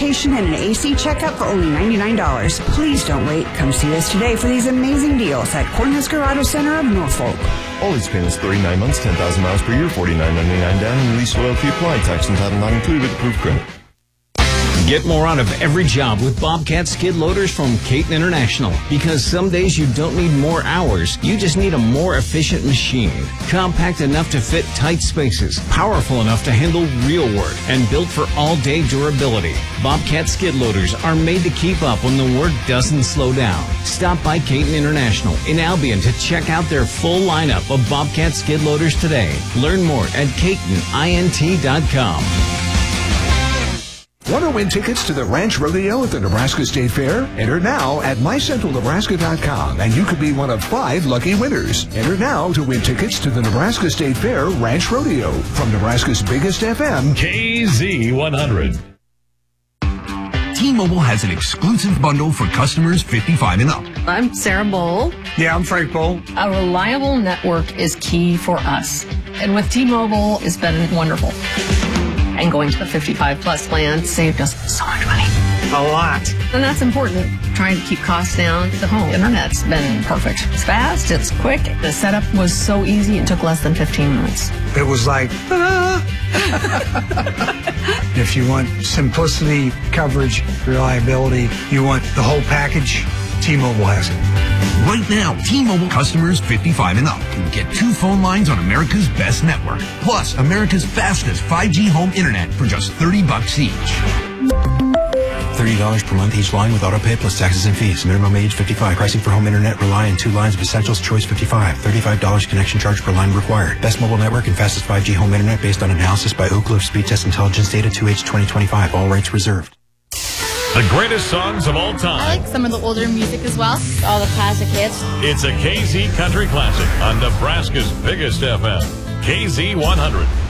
consultation and an AC checkup for only $99. Please don't wait. Come see us today for these amazing deals at Cornhusker Auto Center of Norfolk. All these payments, 39 months, 10,000 miles per year, $49.99 down, and lease loyalty applied. Tax and title not included with approved credit. Get more out of every job with Bobcat skid loaders from Caton International. Because some days you don't need more hours, you just need a more efficient machine. Compact enough to fit tight spaces, powerful enough to handle real work, and built for all-day durability. Bobcat skid loaders are made to keep up when the work doesn't slow down. Stop by Caton International in Albion to check out their full lineup of Bobcat skid loaders today. Learn more at CatonInt.com. Want to win tickets to the Ranch Rodeo at the Nebraska State Fair? Enter now at mycentralnebraska.com and you could be one of 5 lucky winners. Enter now to win tickets to the Nebraska State Fair Ranch Rodeo from Nebraska's biggest FM, KZ100. T-Mobile has an exclusive bundle for customers 55 and up. I'm Sarah Bowl. Yeah, I'm Frank Bowl. A reliable network is key for us. And with T-Mobile, it's been wonderful. And going to the 55-plus plan saved us so much money. A lot. And that's important. Trying to keep costs down. The home internet's been perfect. It's fast, it's quick. The setup was so easy, it took less than 15 minutes. It was like, If you want simplicity, coverage, reliability, you want the whole package, T-Mobile has it. Right now, T-Mobile customers 55 and up can get 2 phone lines on America's best network, plus America's fastest 5G home internet for just $30 each. $30 per month each line with auto pay plus taxes and fees. Minimum age 55. Pricing for home internet rely on 2 lines of Essentials Choice 55. $35 connection charge per line required. Best mobile network and fastest 5G home internet based on analysis by Ookla of Speed Test Intelligence data 2H 2025. All rights reserved. The greatest songs of all time. I like some of the older music as well. All the classic hits. It's a KZ Country Classic on Nebraska's biggest FM, KZ100.